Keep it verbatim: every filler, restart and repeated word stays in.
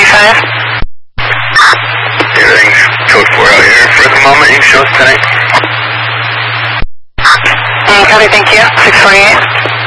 five. Everything's code four out here. For the moment, you can show us tonight. Mm, copy, thank you. six forty-eight.